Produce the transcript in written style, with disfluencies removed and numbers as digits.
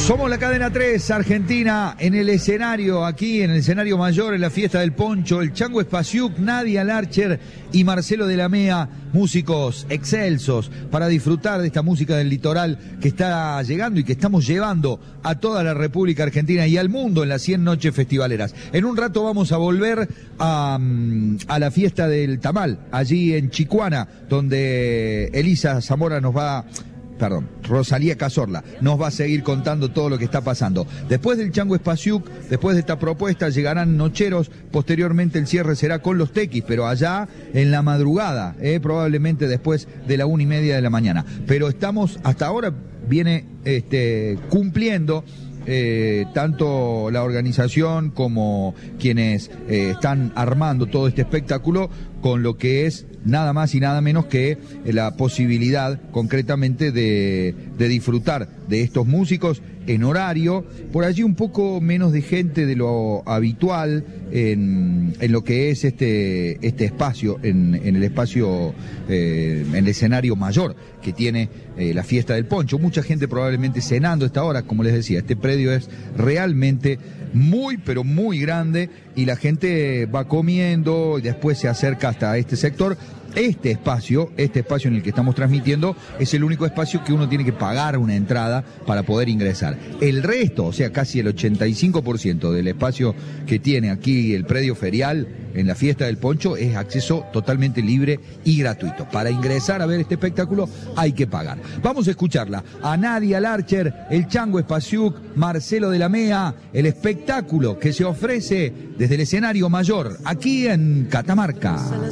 Somos la cadena 3 Argentina en el escenario, aquí en el escenario mayor, en la fiesta del Poncho, el Chango Espasiuk, Nadia Larcher y Marcelo de la Mea, músicos excelsos para disfrutar de esta música del litoral que está llegando y que estamos llevando a toda la República Argentina y al mundo en las 100 noches festivaleras. En un rato vamos a volver a la fiesta del Tamal, allí en Chicuana, donde Elisa Zamora Rosalía Cazorla nos va a seguir contando todo lo que está pasando. Después del Chango Espasiuk, después de esta propuesta, llegarán Nocheros, posteriormente el cierre será con los Tequis, pero allá en la madrugada, probablemente después de la 1:30 de la mañana. Pero estamos, hasta ahora viene cumpliendo tanto la organización como quienes están armando todo este espectáculo con lo que es nada más y nada menos que la posibilidad concretamente de disfrutar de estos músicos en horario, por allí un poco menos de gente de lo habitual en lo que es este espacio, en el espacio, en el escenario mayor que tiene la fiesta del Poncho. Mucha gente probablemente cenando a esta hora, como les decía, este predio es realmente muy, pero muy grande y la gente va comiendo y después se acerca hasta este sector. Este espacio en el que estamos transmitiendo es el único espacio que uno tiene que pagar una entrada para poder ingresar. El resto, o sea, casi el 85% del espacio que tiene aquí el predio ferial en la fiesta del Poncho es acceso totalmente libre y gratuito. Para ingresar a ver este espectáculo hay que pagar. Vamos a escucharla a Nadia Larcher, el Chango Espasiuk, Marcelo de la Mea, el espectáculo que se ofrece desde el escenario mayor aquí en Catamarca.